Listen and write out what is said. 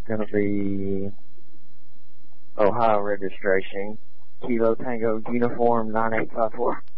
going to be Ohio registration, Kilo Tango Uniform 9854.